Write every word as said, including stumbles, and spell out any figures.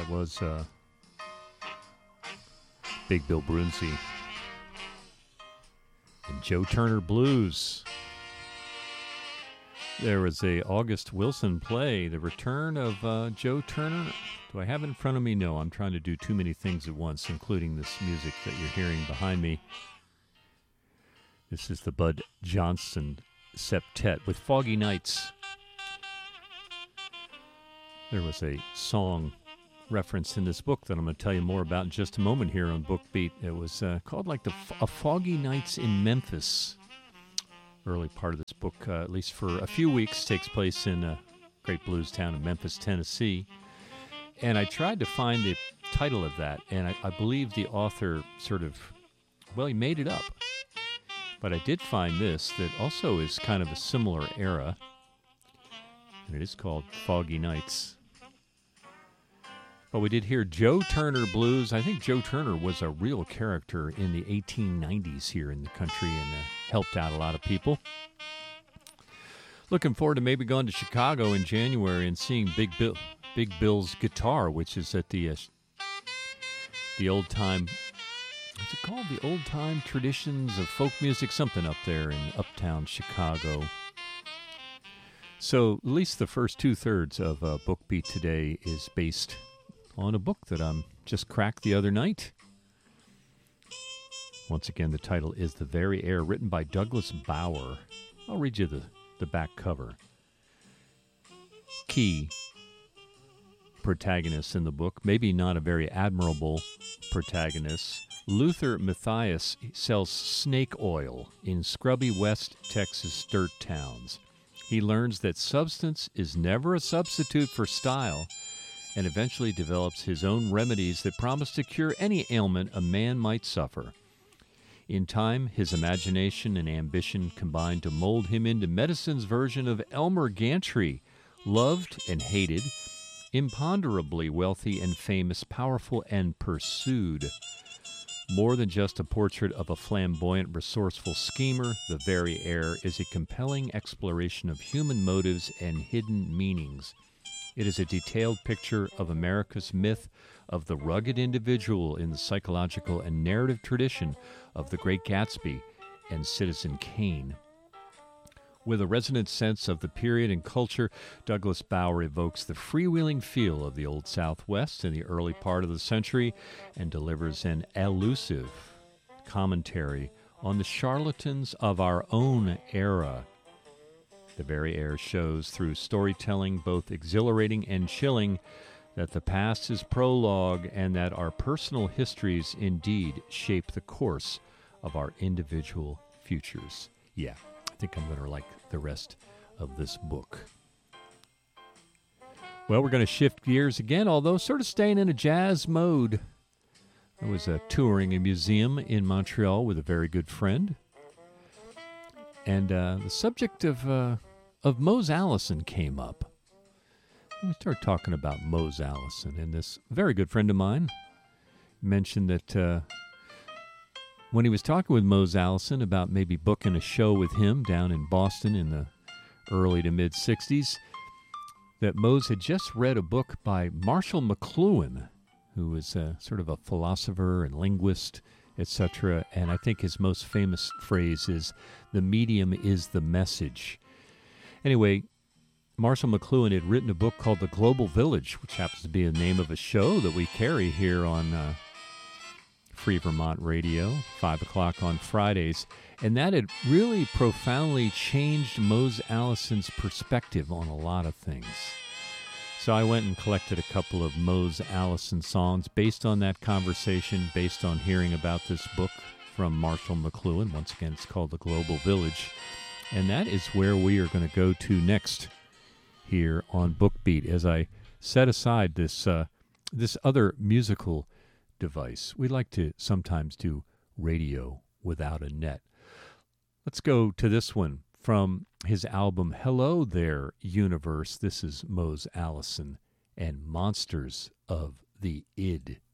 That was uh, Big Bill Brunsey and Joe Turner Blues. There was a August Wilson play, The Return of uh, Joe Turner. Do I have it in front of me? No, I'm trying to do too many things at once, including this music that you're hearing behind me. This is the Bud Johnson Septet with Foggy Nights. There was a song reference in this book that I'm going to tell you more about in just a moment here on BookBeat. It was uh, called like the F- A Foggy Nights in Memphis. Early part of this book, uh, at least for a few weeks, takes place in a great blues town of Memphis, Tennessee. And I tried to find the title of that, and I, I believe the author sort of, well, he made it up. But I did find this that also is kind of a similar era, and it is called Foggy Nights. But we did hear Joe Turner Blues. I think Joe Turner was a real character in the eighteen nineties here in the country and uh, helped out a lot of people. Looking forward to maybe going to Chicago in January and seeing Big Bill, Big Bill's Guitar, which is at the uh, the old time. What's it called? The Old Time Traditions of Folk Music, something up there in uptown Chicago. So at least the first two-thirds of uh, BookBeat today is based on a book that I um, just cracked the other night. Once again, the title is The Very Air, written by Douglas Bauer. I'll read you the, the back cover. Key protagonist in the book, maybe not a very admirable protagonist. Luther Matthias sells snake oil in scrubby West Texas dirt towns. He learns that substance is never a substitute for style, and eventually develops his own remedies that promise to cure any ailment a man might suffer. In time, his imagination and ambition combine to mold him into medicine's version of Elmer Gantry, loved and hated, imponderably wealthy and famous, powerful and pursued. More than just a portrait of a flamboyant, resourceful schemer, The Very Air is a compelling exploration of human motives and hidden meanings. It is a detailed picture of America's myth of the rugged individual in the psychological and narrative tradition of The Great Gatsby and Citizen Kane. With a resonant sense of the period and culture, Douglas Bauer evokes the freewheeling feel of the Old Southwest in the early part of the century and delivers an elusive commentary on the charlatans of our own era. The Very Air shows through storytelling, both exhilarating and chilling, that the past is prologue and that our personal histories indeed shape the course of our individual futures. Yeah, I think I'm going to like the rest of this book. Well, we're going to shift gears again, although sort of staying in a jazz mode. I was uh, touring a museum in Montreal with a very good friend. And uh, the subject of uh, of Mose Allison came up. We started talking about Mose Allison, and this very good friend of mine mentioned that uh, when he was talking with Mose Allison about maybe booking a show with him down in Boston in the early to mid-sixties, that Mose had just read a book by Marshall McLuhan, who was uh, sort of a philosopher and linguist, et cetera. And I think his most famous phrase is, "The medium is the message." Anyway, Marshall McLuhan had written a book called The Global Village, which happens to be the name of a show that we carry here on uh, Free Vermont Radio, five o'clock on Fridays. And that had really profoundly changed Mose Allison's perspective on a lot of things. So I went and collected a couple of Mose Allison songs based on that conversation, based on hearing about this book from Marshall McLuhan. Once again, it's called The Global Village. And that is where we are going to go to next here on BookBeat as I set aside this uh, this other musical device. We like to sometimes do radio without a net. Let's go to this one from his album Hello There, Universe. This is Mose Allison and Monsters of the Id.